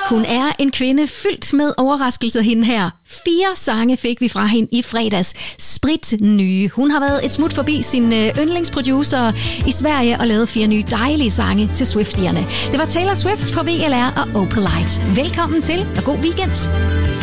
Hun er en kvinde fyldt med overraskelser, hende her. 4 sange fik vi fra hende i fredags. Sprit nye. Hun har været et smut forbi sine yndlingsproducer i Sverige og lavet 4 nye dejlige sange til Swiftierne. Det var Taylor Swift på VLR og Opalite. Velkommen til, og god weekend.